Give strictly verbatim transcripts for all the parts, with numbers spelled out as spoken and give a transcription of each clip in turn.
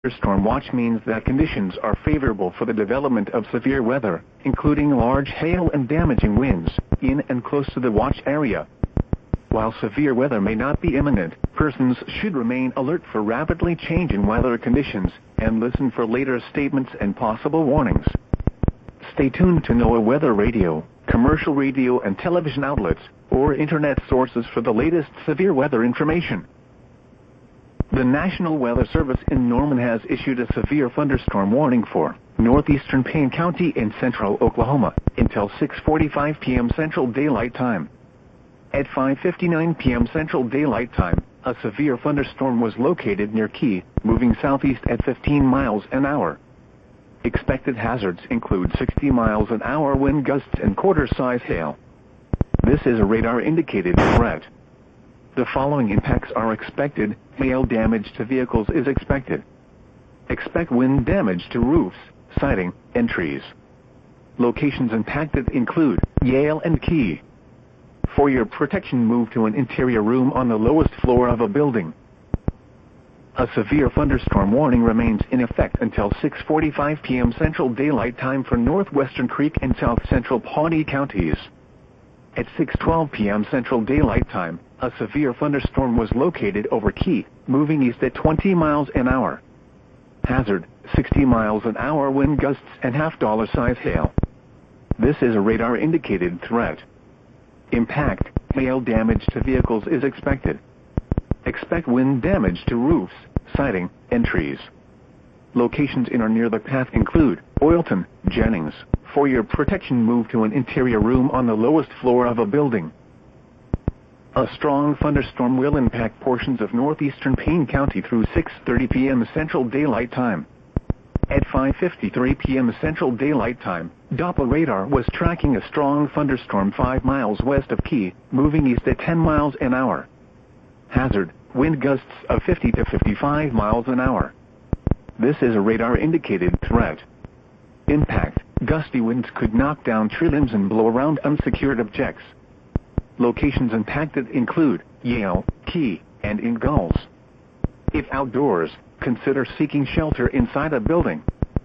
Thunderstorm watch means that conditions are favorable for the development of severe weather, including large hail and damaging winds, in and close to the watch area. While severe weather may not be imminent, persons should remain alert for rapidly changing weather conditions, and listen for later statements and possible warnings. Stay tuned to NOAA Weather Radio, commercial radio and television outlets, or internet sources for the latest severe weather information. The National Weather Service in Norman has issued a severe thunderstorm warning for northeastern Payne County in central Oklahoma until six forty-five p m Central Daylight Time. At five fifty-nine p m Central Daylight Time, a severe thunderstorm was located near Key, moving southeast at fifteen miles an hour. Expected hazards include sixty miles an hour wind gusts and quarter-size hail. This is a radar-indicated threat. The following impacts are expected. Hail damage to vehicles is expected. Expect wind damage to roofs, siding, and trees. Locations impacted include Yale and Key. For your protection, move to an interior room on the lowest floor of a building. A severe thunderstorm warning remains in effect until six forty-five p m Central Daylight Time for northwestern Creek and south central Pawnee counties. At six twelve p m Central Daylight Time, a severe thunderstorm was located over Key, moving east at twenty miles an hour. Hazard, sixty miles an hour wind gusts and half-dollar size hail. This is a radar-indicated threat. Impact, hail damage to vehicles is expected. Expect wind damage to roofs, siding, and trees. Locations in or near the path include Oilton, Jennings. For your protection, move to an interior room on the lowest floor of a building. A strong thunderstorm will impact portions of northeastern Payne County through six thirty p m Central Daylight Time. At five fifty-three p m Central Daylight Time, Doppler radar was tracking a strong thunderstorm five miles west of Key, moving east at ten miles an hour. Hazard, wind gusts of fifty to fifty-five miles an hour. This is a radar-indicated threat. Impact, gusty winds could knock down tree limbs and blow around unsecured objects. Locations impacted include Yale, Key, and Ingalls. If outdoors, consider seeking shelter inside a building.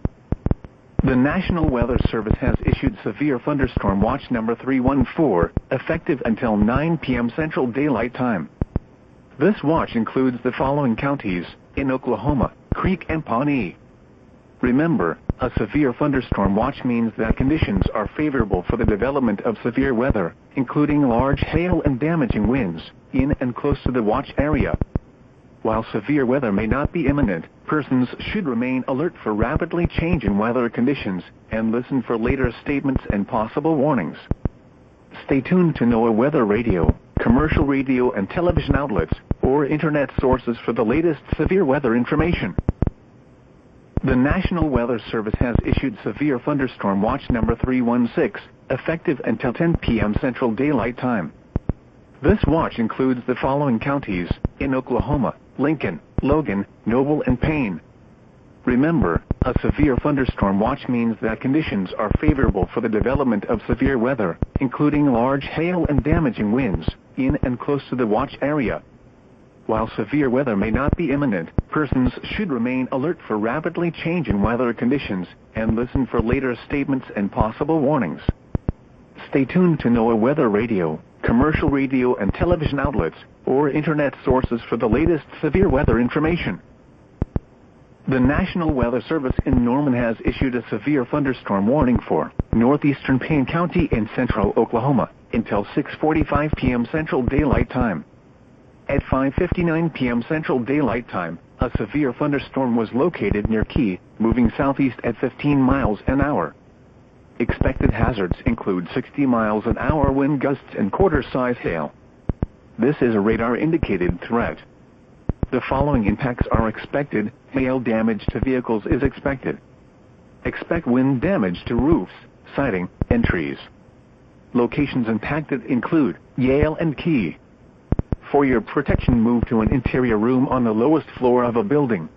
The National Weather Service has issued severe thunderstorm watch number three one four, effective until nine p m Central Daylight Time. This watch includes the following counties in Oklahoma: Creek and Pawnee. Remember, a severe thunderstorm watch means that conditions are favorable for the development of severe weather, including large hail and damaging winds, in and close to the watch area. While severe weather may not be imminent, persons should remain alert for rapidly changing weather conditions, and listen for later statements and possible warnings. Stay tuned to NOAA Weather Radio, commercial radio and television outlets, or internet sources for the latest severe weather information. The National Weather Service has issued severe thunderstorm watch number three one six, effective until ten p m Central Daylight Time. This watch includes the following counties in Oklahoma: Lincoln, Logan, Noble, and Payne. Remember, a severe thunderstorm watch means that conditions are favorable for the development of severe weather, including large hail and damaging winds, in and close to the watch area. While severe weather may not be imminent, persons should remain alert for rapidly changing weather conditions, and listen for later statements and possible warnings. Stay tuned to NOAA Weather Radio, commercial radio and television outlets, or internet sources for the latest severe weather information. The National Weather Service in Norman has issued a severe thunderstorm warning for northeastern Payne County in central Oklahoma until six forty-five p m Central Daylight Time. At five fifty-nine p m Central Daylight Time, a severe thunderstorm was located near Key, moving southeast at fifteen miles an hour. Expected hazards include sixty miles an hour wind gusts and quarter-size hail. This is a radar-indicated threat. The following impacts are expected. Hail damage to vehicles is expected. Expect wind damage to roofs, siding, and trees. Locations impacted include Yale and Key. For your protection, move to an interior room on the lowest floor of a building.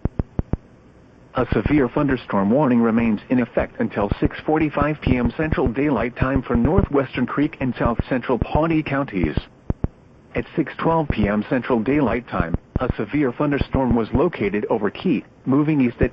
A severe thunderstorm warning remains in effect until six forty-five p m Central Daylight Time for northwestern Creek and south central Pawnee counties. At six twelve p m Central Daylight Time, a severe thunderstorm was located over Key, moving east at